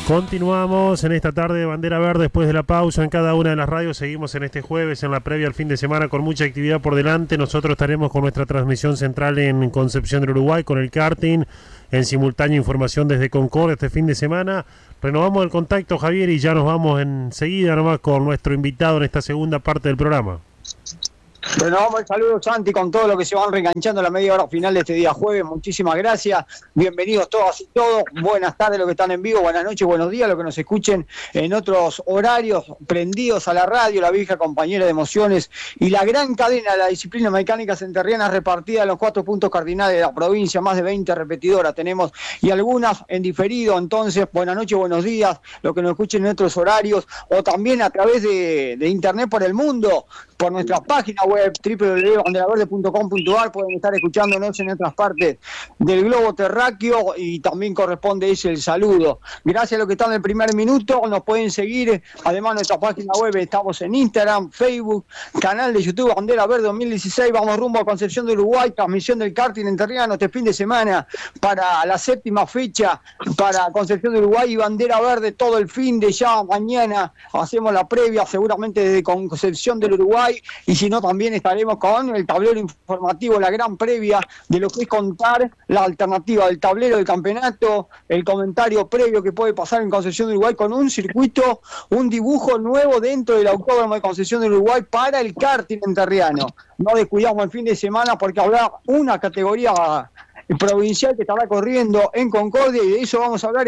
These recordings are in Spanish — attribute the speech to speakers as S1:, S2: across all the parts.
S1: Continuamos en esta tarde de Bandera Verde después de la pausa en cada una de las radios. Seguimos en este jueves en la previa al fin de semana con mucha actividad por delante. Nosotros estaremos con nuestra transmisión central en Concepción del Uruguay con el karting, en simultáneo información desde Concordia este fin de semana. Renovamos el contacto, Javier, y ya nos vamos enseguida nomás con nuestro invitado en esta segunda parte del programa.
S2: Bueno, vamos al saludo, Santi, con todo lo que se van reenganchando a la media hora final de este día jueves. Muchísimas gracias. Bienvenidos todas y todos. Buenas tardes los que están en vivo, buenas noches, buenos días los que nos escuchen en otros horarios, prendidos a la radio, la vieja compañera de emociones y la gran cadena de la disciplina mecánica enterriana repartida en los 4 puntos cardinales de la provincia. Más de 20 repetidoras tenemos y algunas en diferido. Entonces, buenas noches, buenos días los que nos escuchen en otros horarios o también a través de internet por el mundo, por nuestra página web www.banderaverde.com.ar. pueden estar escuchándonos en otras partes del globo terráqueo y también corresponde ese el saludo. Gracias a los que están en el primer minuto, nos pueden seguir, además en nuestra página web estamos en Instagram, Facebook, canal de YouTube Bandera Verde 2016, vamos rumbo a Concepción de Uruguay, transmisión del karting enterriano este fin de semana para la 7ª fecha para Concepción de Uruguay y Bandera Verde todo el fin de ya mañana hacemos la previa seguramente desde Concepción del Uruguay y si no también estaremos con el tablero informativo, la gran previa de lo que es contar la alternativa del tablero del campeonato, el comentario previo que puede pasar en Concepción de Uruguay con un circuito, un dibujo nuevo dentro del autódromo de Concepción de Uruguay para el karting enterriano. No descuidamos el fin de semana porque habrá una categoría provincial que estará corriendo en Concordia y de eso vamos a hablar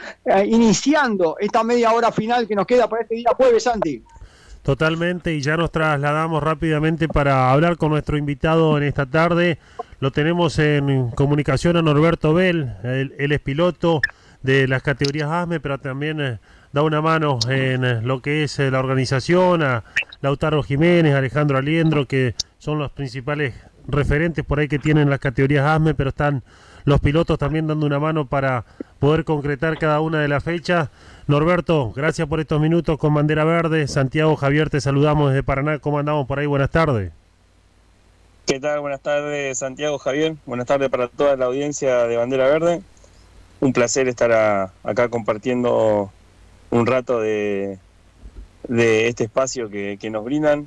S2: iniciando esta media hora final que nos queda para este día jueves, Santi.
S1: Totalmente, y ya nos trasladamos rápidamente para hablar con nuestro invitado en esta tarde. Lo tenemos en comunicación a Norberto Bell, él es piloto de las categorías ASME, pero también da una mano en lo que es la organización, a Lautaro Jiménez, Alejandro Aliendro, que son los principales referentes por ahí que tienen las categorías ASME, pero están los pilotos también dando una mano para poder concretar cada una de las fechas. Norberto, gracias por estos minutos con Bandera Verde. Santiago, Javier, te saludamos desde Paraná. ¿Cómo andamos por ahí? Buenas tardes.
S3: ¿Qué tal? Buenas tardes, Santiago, Javier. Buenas tardes para toda la audiencia de Bandera Verde. Un placer estar acá compartiendo un rato de este espacio que nos brindan.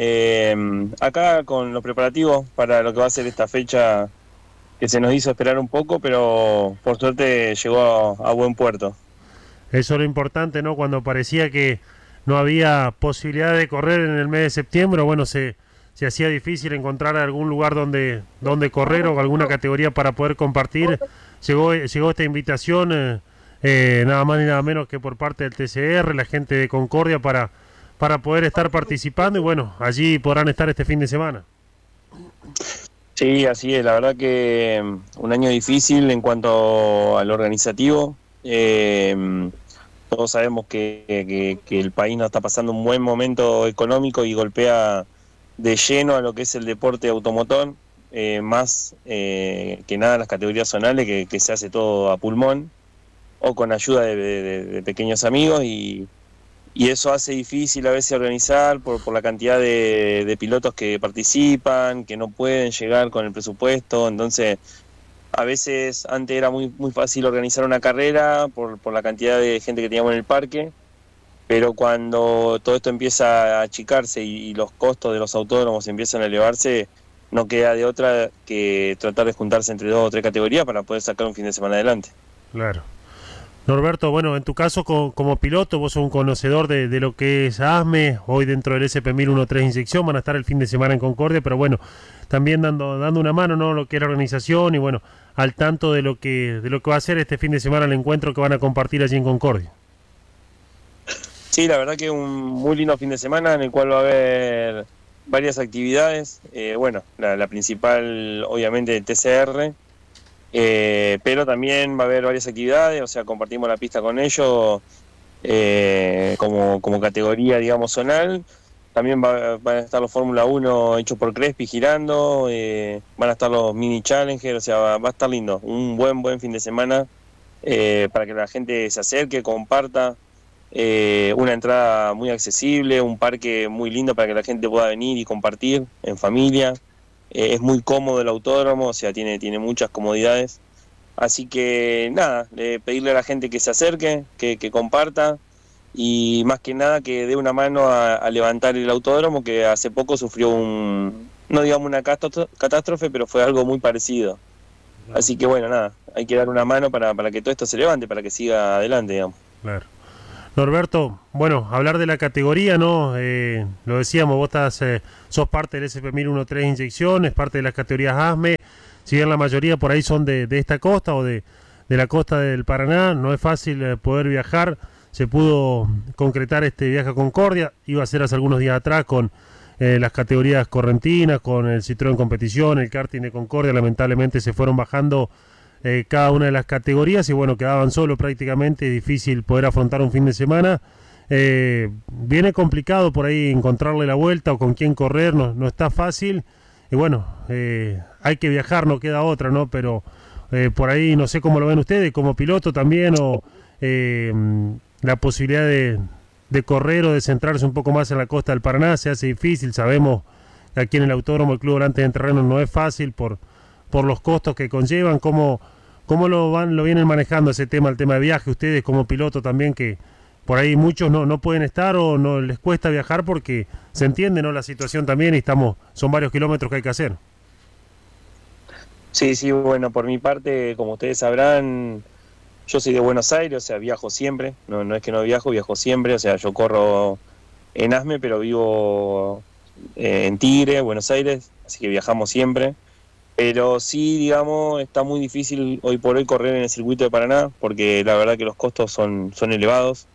S3: Acá con los preparativos para lo que va a ser esta fecha que se nos hizo esperar un poco, pero por suerte llegó a buen puerto.
S1: Eso es lo importante, ¿no? Cuando parecía que no había posibilidad de correr en el mes de septiembre, bueno, se hacía difícil encontrar algún lugar donde correr o alguna categoría para poder compartir. Llegó esta invitación, nada más ni nada menos que por parte del TCR, la gente de Concordia, para poder estar participando y bueno, allí podrán estar este fin de semana.
S3: Sí, así es, la verdad que un año difícil en cuanto al organizativo. Todos sabemos que el país no está pasando un buen momento económico y golpea de lleno a lo que es el deporte automotor, más que nada las categorías zonales, que se hace todo a pulmón o con ayuda de pequeños amigos y eso hace difícil a veces organizar por la cantidad de pilotos que participan, que no pueden llegar con el presupuesto. Entonces a veces antes era muy fácil organizar una carrera por la cantidad de gente que teníamos en el parque, pero cuando todo esto empieza a achicarse y los costos de los autódromos empiezan a elevarse, no queda de otra que tratar de juntarse entre 2 o 3 categorías para poder sacar un fin de semana adelante.
S1: Claro. Norberto, bueno, en tu caso como piloto, vos sos un conocedor de lo que es ASME, hoy dentro del SP1013 Inyección, van a estar el fin de semana en Concordia, pero bueno, también dando una mano, ¿no? Lo que es la organización y bueno, al tanto de lo que va a ser este fin de semana el encuentro que van a compartir allí en Concordia.
S3: Sí, la verdad que un muy lindo fin de semana en el cual va a haber varias actividades, bueno, la principal obviamente el TCR, pero también va a haber varias actividades, o sea, compartimos la pista con ellos como categoría, digamos, zonal. También van a estar los Fórmula 1 hechos por Crespi girando, van a estar los Mini Challenger, o sea, va a estar lindo. Un buen fin de semana para que la gente se acerque, comparta. Una entrada muy accesible, un parque muy lindo para que la gente pueda venir y compartir en familia. Es muy cómodo el autódromo, o sea, tiene muchas comodidades. Así que nada, pedirle a la gente que se acerque, que comparta y más que nada que dé una mano a levantar el autódromo, que hace poco sufrió no digamos una catástrofe, pero fue algo muy parecido. Así que bueno, nada, hay que dar una mano para que todo esto se levante, para que siga adelante, digamos.
S1: Claro. Norberto, bueno, hablar de la categoría, ¿no? Lo decíamos, vos sos parte del SP1013 Inyección, es parte de las categorías ASME, si bien la mayoría por ahí son de esta costa o de la costa del Paraná, no es fácil poder viajar, se pudo concretar este viaje a Concordia, iba a ser hace algunos días atrás con las categorías correntinas, con el Citroën Competición, el karting de Concordia, lamentablemente se fueron bajando cada una de las categorías y bueno, quedaban solo prácticamente, difícil poder afrontar un fin de semana. Viene complicado por ahí encontrarle la vuelta o con quién correr, no está fácil y bueno, hay que viajar, no queda otra, ¿no? Pero por ahí no sé cómo lo ven ustedes, como piloto también o la posibilidad de correr o de centrarse un poco más en la costa del Paraná se hace difícil, sabemos que aquí en el autódromo el Club Volante de Terreno no es fácil por los costos que conllevan. ¿Cómo lo vienen manejando el tema de viaje ustedes como piloto también, que por ahí muchos no pueden estar o no les cuesta viajar porque se entiende, ¿no?, la situación también y son varios kilómetros que hay que hacer?
S3: Sí, bueno, por mi parte, como ustedes sabrán, yo soy de Buenos Aires, o sea, viajo siempre, no es que no viajo siempre, o sea, yo corro en ASME, pero vivo en Tigre, Buenos Aires, así que viajamos siempre. Pero sí, digamos, está muy difícil hoy por hoy correr en el circuito de Paraná, porque la verdad que los costos son elevados.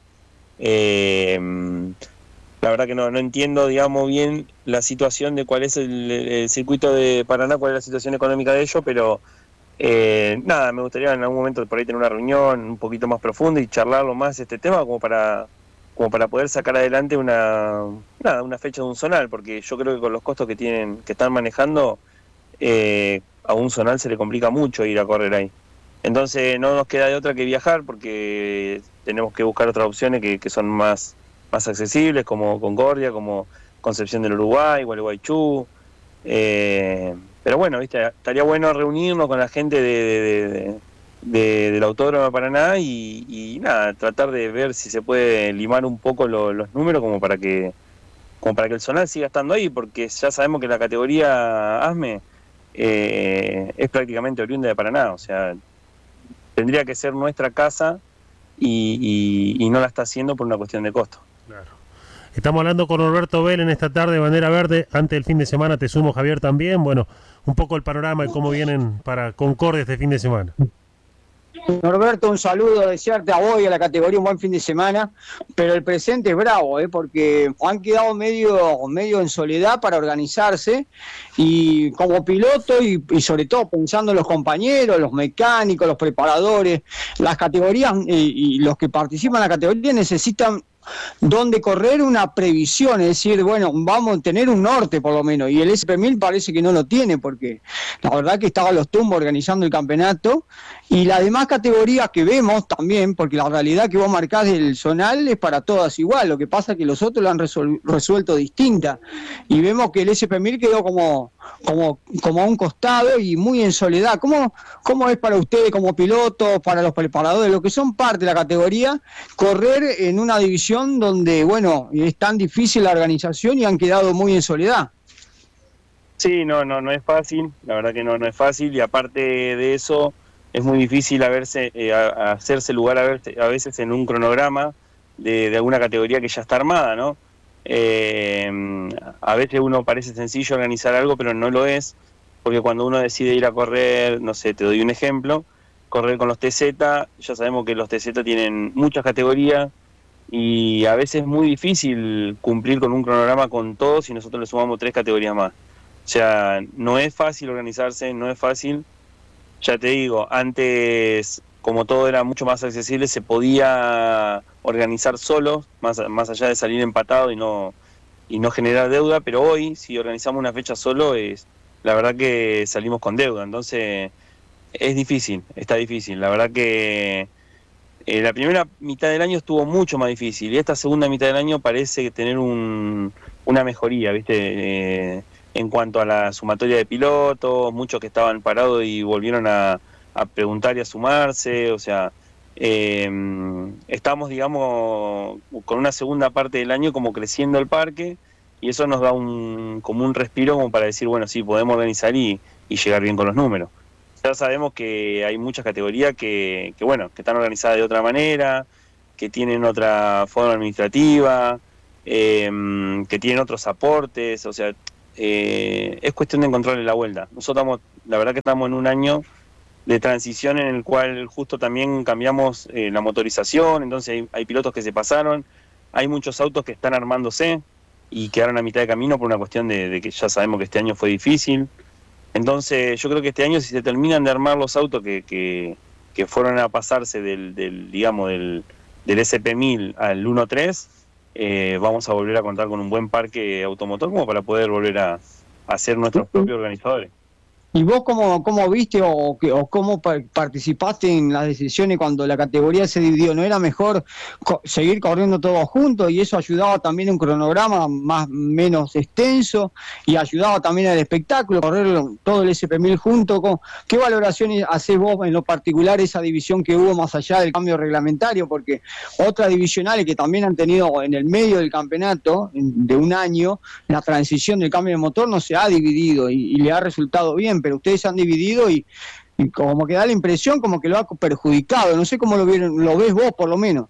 S3: La verdad que no entiendo, digamos, bien la situación de cuál es el circuito de Paraná, cuál es la situación económica de ello, pero nada, me gustaría en algún momento por ahí tener una reunión un poquito más profunda y charlarlo más este tema como para poder sacar adelante una fecha de un zonal, porque yo creo que con los costos que están manejando, a un zonal se le complica mucho ir a correr ahí. Entonces no nos queda de otra que viajar, porque tenemos que buscar otras opciones que son más accesibles, como Concordia, como Concepción del Uruguay, Gualeguaychú. Pero bueno, viste, estaría bueno reunirnos con la gente del Autódromo de Paraná y nada, tratar de ver si se puede limar un poco los números como para que el zonal siga estando ahí, porque ya sabemos que la categoría ASME es prácticamente oriunda de Paraná, o sea, tendría que ser nuestra casa y no la está haciendo por una cuestión de costo.
S1: Claro. Estamos hablando con Norberto Bell en esta tarde de Bandera Verde. Antes del fin de semana te sumo, Javier, también. Bueno, un poco el panorama de cómo vienen para Concordia este fin de semana.
S2: Norberto, un saludo, desearte a vos y a la categoría un buen fin de semana, pero el presente es bravo, porque han quedado medio en soledad para organizarse y como piloto y sobre todo pensando en los compañeros, los mecánicos, los preparadores, las categorías y los que participan en la categoría necesitan donde correr una previsión, es decir, bueno, vamos a tener un norte por lo menos, y el SP1000 parece que no lo tiene, porque la verdad que estaba los tumbos organizando el campeonato, y las demás categorías que vemos también, porque la realidad que vos marcás del zonal es para todas igual, lo que pasa es que los otros lo han resuelto distinta, y vemos que el SP1000 quedó como a un costado y muy en soledad. ¿Cómo es para ustedes como pilotos, para los preparadores, los que son parte de la categoría, correr en una división donde, bueno, es tan difícil la organización y han quedado muy en soledad?
S3: Sí, no es fácil, la verdad que no es fácil, y aparte de eso, es muy difícil hacerse lugar a veces en un cronograma de alguna categoría que ya está armada, ¿no? A veces uno parece sencillo organizar algo, pero no lo es, porque cuando uno decide ir a correr, no sé, te doy un ejemplo, correr con los TZ, ya sabemos que los TZ tienen muchas categorías, y a veces es muy difícil cumplir con un cronograma con todos y nosotros le sumamos 3 categorías más. O sea, no es fácil organizarse, no es fácil. Ya te digo, antes, como todo era mucho más accesible, se podía organizar solo, más allá de salir empatado y no generar deuda, pero hoy, si organizamos una fecha solo, la verdad que salimos con deuda. Entonces, es difícil, está difícil. La verdad que la primera mitad del año estuvo mucho más difícil y esta segunda mitad del año parece tener una mejoría, ¿viste? En cuanto a la sumatoria de pilotos, muchos que estaban parados y volvieron a a preguntar y a sumarse, o sea, estamos, digamos, con una segunda parte del año como creciendo el parque, y eso nos da como un respiro como para decir, bueno, sí, podemos organizar y llegar bien con los números. Ya sabemos que hay muchas categorías que están organizadas de otra manera, que tienen otra forma administrativa, que tienen otros aportes, o sea, es cuestión de encontrarle la vuelta. Nosotros la verdad que estamos en un año de transición en el cual justo también cambiamos la motorización, entonces hay pilotos que se pasaron, hay muchos autos que están armándose y quedaron a mitad de camino por una cuestión de que ya sabemos que este año fue difícil. Entonces yo creo que este año, si se terminan de armar los autos que fueron a pasarse del SP1000 al 1.3, vamos a volver a contar con un buen parque automotor como para poder volver a ser nuestros propios organizadores.
S2: ¿Y vos cómo viste o cómo participaste en las decisiones cuando la categoría se dividió? ¿No era mejor seguir corriendo todos juntos y eso ayudaba también a un cronograma menos extenso y ayudaba también al espectáculo, correr todo el SP1000 junto? ¿Qué valoración hacés vos en lo particular esa división que hubo más allá del cambio reglamentario? Porque otras divisionales que también han tenido en el medio del campeonato de un año, la transición del cambio de motor no se ha dividido y le ha resultado bien, pero ustedes se han dividido y como que da la impresión como que lo ha perjudicado. No sé cómo lo ves vos, por lo menos.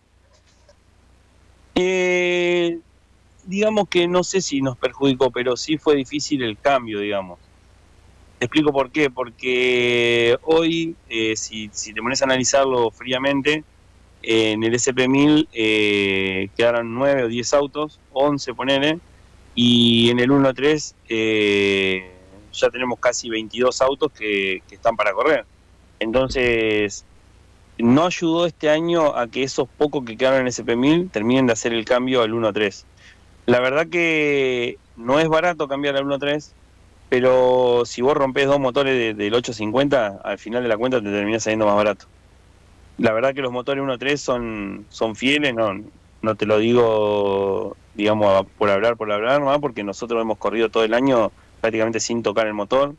S3: Digamos que no sé si nos perjudicó, pero sí fue difícil el cambio, digamos. Te explico por qué. Porque hoy, si te pones a analizarlo fríamente, en el SP1000 quedaron 9 o 10 autos, 11 ponele, y en el 1.3 ya tenemos casi 22 autos que están para correr. Entonces, no ayudó este año a que esos pocos que quedaron en SP1000 terminen de hacer el cambio al 1.3. La verdad que no es barato cambiar al 1.3, pero si vos rompés dos motores del 850, al final de la cuenta te termina saliendo más barato. La verdad que los motores 1.3 son fieles, no te lo digo, digamos, por hablar, ¿no? Porque nosotros hemos corrido todo el año prácticamente sin tocar el motor.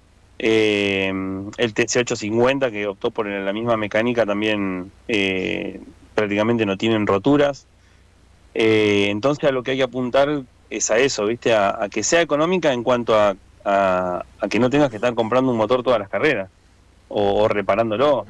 S3: El TC850, que optó por la misma mecánica, también prácticamente no tienen roturas. Entonces a lo que hay que apuntar es a eso, ¿viste? A que sea económica en cuanto a que no tengas que estar comprando un motor todas las carreras o reparándolo.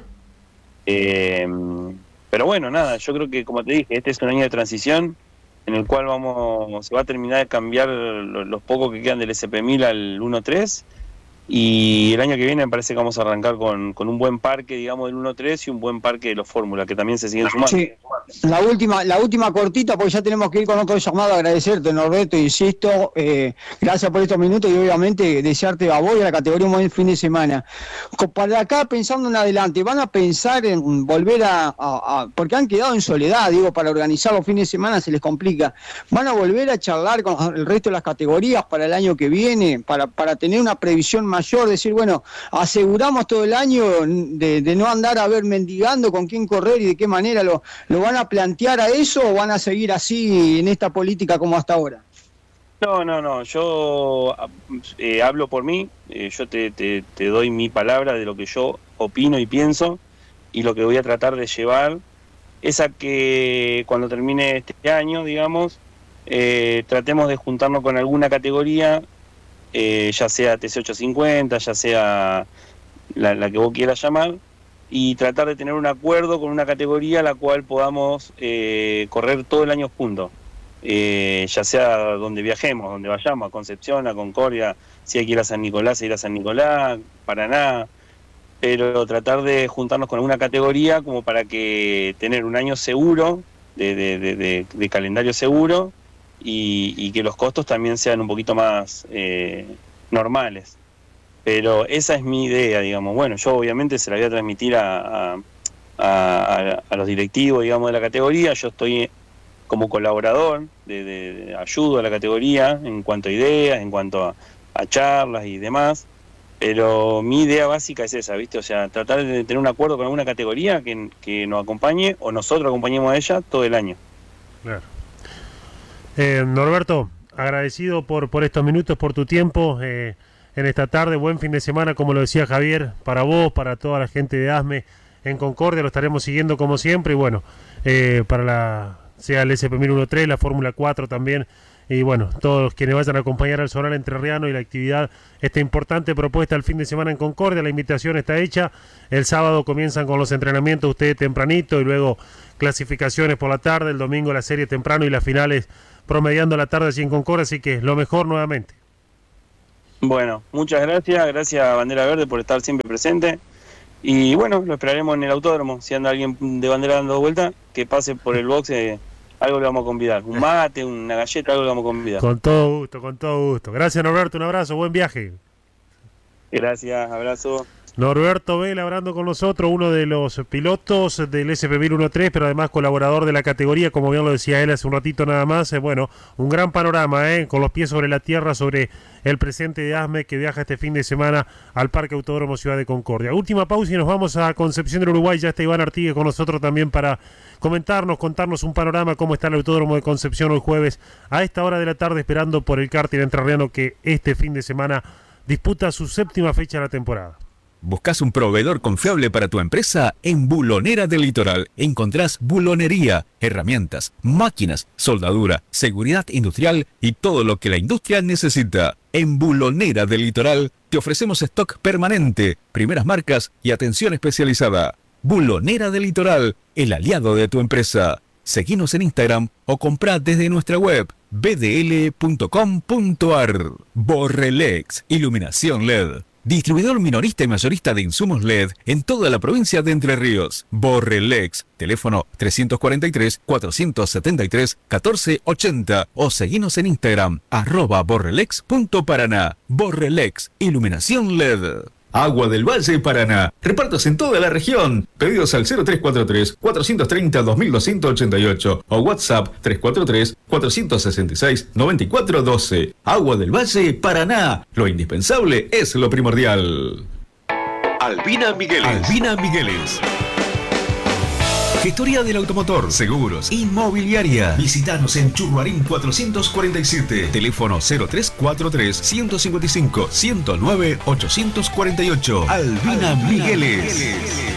S3: Pero bueno, nada, yo creo que, como te dije, este es un año de transición en el cual se va a terminar de cambiar los pocos que quedan del SP1000 al 1.3, y el año que viene me parece que vamos a arrancar con un buen parque, digamos, del 1.3 y un buen parque de los Fórmula, que también se siguen sumando.
S2: Sí. La última cortita, porque ya tenemos que ir con otro llamado. Agradecerte, Norberto, insisto, gracias por estos minutos y obviamente desearte a vos y a la categoría un buen fin de semana. Para acá, pensando en adelante, ¿van a pensar en volver porque han quedado en soledad, digo, para organizar los fines de semana se les complica? ¿Van a volver a charlar con el resto de las categorías para el año que viene, para tener una previsión mayor, decir, bueno, aseguramos todo el año de no andar a ver mendigando con quién correr y de qué manera lo van a plantear a eso, o van a seguir así en esta política como hasta ahora?
S3: No, yo hablo por mí, yo te doy mi palabra de lo que yo opino y pienso, y lo que voy a tratar de llevar es a que cuando termine este año, digamos, tratemos de juntarnos con alguna categoría, ya sea TC850, ya sea la que vos quieras llamar, y tratar de tener un acuerdo con una categoría a la cual podamos correr todo el año juntos, ya sea donde viajemos, donde vayamos, a Concepción, a Concordia, si hay que ir a San Nicolás, ir a San Nicolás, Paraná, pero tratar de juntarnos con alguna categoría como para que tener un año seguro, de calendario seguro, y que los costos también sean un poquito más normales. Pero esa es mi idea, digamos. Bueno, yo obviamente se la voy a transmitir a los directivos, digamos, de la categoría. Yo estoy como colaborador, ayudo a la categoría en cuanto a ideas, en cuanto a charlas y demás. Pero mi idea básica es esa, ¿viste? O sea, tratar de tener un acuerdo con alguna categoría que nos acompañe, o nosotros acompañemos a ella todo el año.
S1: Claro. Norberto, agradecido por estos minutos, por tu tiempo. en esta tarde. Buen fin de semana, como lo decía Javier, para vos, para toda la gente de ASME en Concordia. Lo estaremos siguiendo como siempre. Y bueno, sea el SP1013, la Fórmula 4 también. Y bueno, todos quienes vayan a acompañar al Zonal Entrerriano y la actividad, esta importante propuesta el fin de semana en Concordia, la invitación está hecha. El sábado comienzan con los entrenamientos ustedes tempranito y luego clasificaciones por la tarde, el domingo la serie temprano y las finales promediando la tarde allí en Concordia, así que lo mejor nuevamente.
S3: Bueno, muchas gracias a Bandera Verde por estar siempre presente. Y bueno, lo esperaremos en el autódromo. Si anda alguien de bandera dando vuelta, que pase por el box. Algo le vamos a convidar, un mate, una galleta, algo le vamos a convidar.
S1: Con todo gusto, con todo gusto. Gracias, Norberto, un abrazo, buen viaje.
S3: Gracias, abrazo.
S1: Norberto Vela hablando con nosotros, uno de los pilotos del SP1013, pero además colaborador de la categoría, como bien lo decía él hace un ratito nada más. Bueno, un gran panorama, con los pies sobre la tierra, sobre el presente de ASME que viaja este fin de semana al Parque Autódromo Ciudad de Concordia. Última pausa y nos vamos a Concepción del Uruguay. Ya está Iván Artigue con nosotros también para contarnos un panorama, cómo está el Autódromo de Concepción hoy jueves a esta hora de la tarde, esperando por el karting entrerriano que este fin de semana disputa su 7ª fecha de la temporada.
S4: ¿Buscas un proveedor confiable para tu empresa? En Bulonera del Litoral encontrás bulonería, herramientas, máquinas, soldadura, seguridad industrial y todo lo que la industria necesita. En Bulonera del Litoral te ofrecemos stock permanente, primeras marcas y atención especializada. Bulonera del Litoral, el aliado de tu empresa. Seguinos en Instagram o comprá desde nuestra web bdl.com.ar. Borrelex, iluminación LED. Distribuidor minorista y mayorista de insumos LED en toda la provincia de Entre Ríos. Borrelex, teléfono 343-473-1480 o seguinos en Instagram @borrelex.paraná. Borrelex, iluminación LED. Agua del Valle Paraná. Repartos en toda la región. Pedidos al 0343-430-2288 o WhatsApp 343-466-9412. Agua del Valle Paraná. Lo indispensable es lo primordial. Albina Migueles. Albina Migueles. Gestoría del automotor, seguros, inmobiliaria. Visítanos en Churruarín 447. Teléfono 0343-155-109-848. Albina Migueles.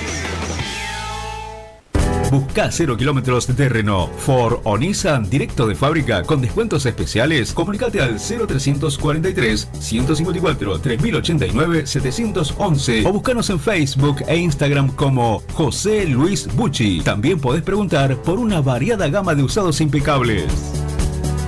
S4: Busca 0 kilómetros de Renault, Ford o Nissan directo de fábrica con descuentos especiales. Comunicate al 0354-154-3089-711 o búscanos en Facebook e Instagram como José Luis Bucci. También podés preguntar por una variada gama de usados impecables.